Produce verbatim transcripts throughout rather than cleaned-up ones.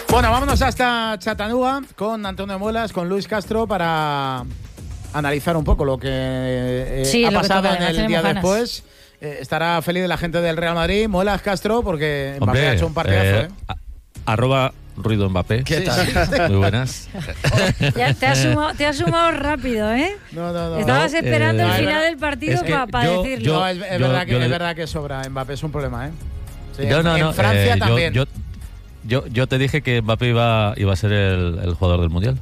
Bueno, vámonos hasta Chattanooga con Antonio Muelas, con Luis Castro, para analizar un poco lo que eh, sí, ha lo pasado que toca, en el día ganas. después. Eh, estará feliz la gente del Real Madrid. Muelas, Castro, porque Hombre, Mbappé ha hecho un partidazo. Eh, ¿eh? a, arroba Ruido Mbappé. ¿Qué tal? Muy buenas. Ya te has sumado, te has sumado rápido, ¿eh? No, no, no. Estabas no, esperando eh, el no, final es del partido es que para pa yo- decirlo. yo- No, es, es yo- verdad que, yo le- es verdad que sobra. Mbappé es un problema, ¿eh? Sí, no, en, no, en no. Francia eh, yo, también. yo, yo, yo te dije que Mbappé iba, iba a ser el, el jugador del Mundial.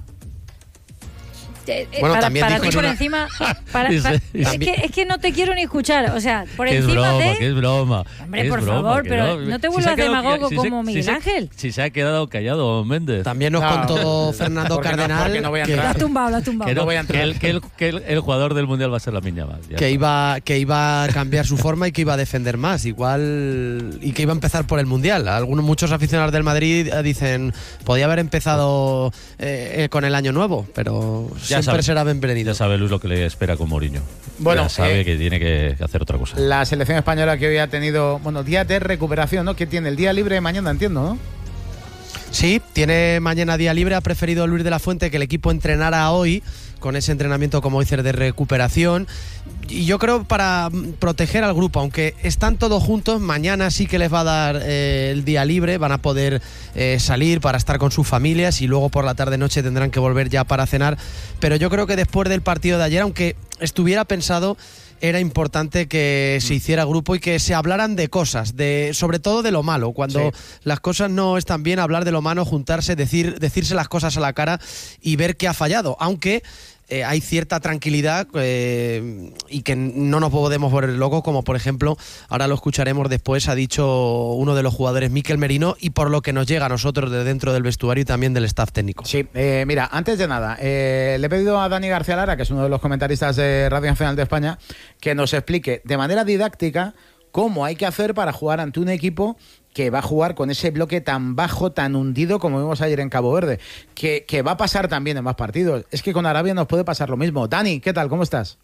Eh, eh, Bueno, para, también para dijo ti en por una- encima. Para, Sí, para- sí. es, También- que, es que no te quiero ni escuchar. O sea, por Que es encima broma, de. que es broma. Hombre, que es por broma, favor, que pero no te Si vuelvas se ha quedado demagogo ca- si como se- Miguel si se- Ángel. Si se ha quedado callado Méndez. También nos No, contó Fernando porque no- Cardenal porque no voy a que, Lo entrar. has tumbado, lo has tumbado. Que, no, voy a que, entrar. el, que, el, que el, el jugador del Mundial va a ser la Yamal. Ya que está. iba que iba a cambiar su forma y que iba a defender más, igual, y que iba a empezar por el Mundial. Algunos muchos aficionados del Madrid eh, dicen, podía haber empezado eh, eh, con el año nuevo, pero Ya siempre sabe. será bienvenido. Ya sabe Luis lo que le espera con Mourinho. Bueno, ya sabe eh, que tiene que hacer otra cosa. La selección española que hoy ha tenido, bueno, día de recuperación, ¿no? Que tiene el día libre mañana, entiendo, ¿no? Sí, tiene mañana día libre. Ha preferido Luis de la Fuente que el equipo entrenara hoy, con ese entrenamiento, como dices, de recuperación. Y yo creo para proteger al grupo, aunque están todos juntos, mañana sí que les va a dar eh, el día libre, van a poder eh, salir para estar con sus familias y luego por la tarde-noche tendrán que volver ya para cenar. Pero yo creo que después del partido de ayer, aunque estuviera pensado, era importante que se hiciera grupo y que se hablaran de cosas, de sobre todo de lo malo. Cuando Sí. las cosas no están bien, hablar de lo malo, juntarse, decir, decirse las cosas a la cara y ver qué ha fallado. Aunque eh, hay cierta tranquilidad eh, y que no nos podemos volver locos, como por ejemplo, ahora lo escucharemos después, ha dicho uno de los jugadores, Mikel Merino, y por lo que nos llega a nosotros de dentro del vestuario y también del staff técnico. Sí, eh, mira, antes de nada, eh, le he pedido a Dani García Lara, que es uno de los comentaristas de Radio Nacional de España, que nos explique de manera didáctica cómo hay que hacer para jugar ante un equipo que va a jugar con ese bloque tan bajo, tan hundido como vimos ayer en Cabo Verde, que, que va a pasar también en más partidos. Es que con Arabia nos puede pasar lo mismo. Dani, ¿qué tal? ¿Cómo estás?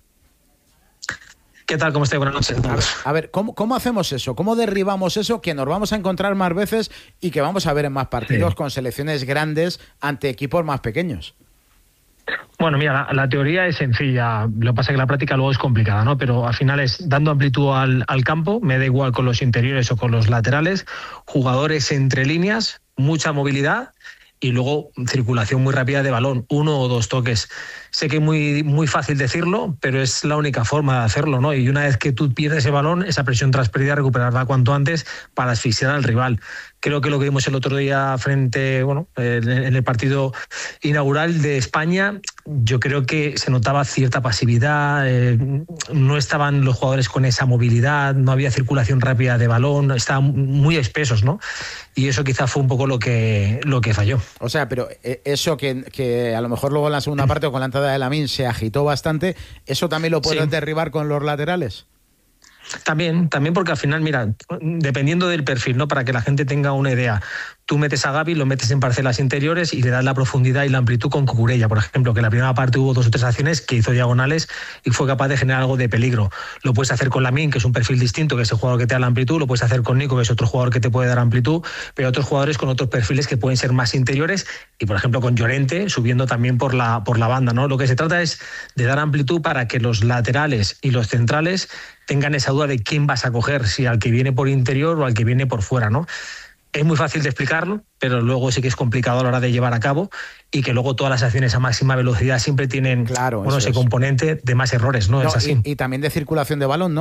¿Qué tal? ¿Cómo estáis? Buenas noches a todos. A ver, ¿cómo, ¿cómo hacemos eso? ¿Cómo derribamos eso que nos vamos a encontrar más veces y que vamos a ver en más partidos Sí. con selecciones grandes ante equipos más pequeños? Bueno, mira, la, la teoría es sencilla, lo que pasa es que la práctica luego es complicada, ¿no? Pero al final es dando amplitud al, al campo, me da igual con los interiores o con los laterales, jugadores entre líneas, mucha movilidad y luego circulación muy rápida de balón, uno o dos toques. Sé que es muy, muy fácil decirlo, pero es la única forma de hacerlo, ¿no? Y una vez que tú pierdes ese balón, esa presión transferida, recuperarla cuanto antes para asfixiar al rival. Creo que lo que vimos el otro día frente, bueno, en el partido inaugural de España, yo creo que se notaba cierta pasividad, eh, no estaban los jugadores con esa movilidad, no había circulación rápida de balón, estaban muy espesos, ¿no? Y eso quizá fue un poco lo que, lo que falló. O sea, pero eh, eso que, que a lo mejor luego en la segunda parte o con la entrada de Lamine se agitó bastante, ¿eso también lo pueden Sí. derribar con los laterales? También, también porque al final, mira, dependiendo del perfil, ¿no? Para que la gente tenga una idea, tú metes a Gavi, lo metes en parcelas interiores y le das la profundidad y la amplitud con Cucurella, por ejemplo, que en la primera parte hubo dos o tres acciones que hizo diagonales y fue capaz de generar algo de peligro. Lo puedes hacer con Lamine, que es un perfil distinto, que es el jugador que te da la amplitud, lo puedes hacer con Nico, que es otro jugador que te puede dar amplitud, pero otros jugadores con otros perfiles que pueden ser más interiores y, por ejemplo, con Llorente subiendo también por la, por la banda, ¿no? Lo que se trata es de dar amplitud para que los laterales y los centrales tengan esa duda de quién vas a coger, si al que viene por interior o al que viene por fuera, ¿no? Es muy fácil de explicarlo, pero luego sí que es complicado a la hora de llevar a cabo y que luego todas las acciones a máxima velocidad siempre tienen Claro, bueno, eso ese es. componente de más errores, ¿no? No, es así. y, y también de circulación de balón, ¿no?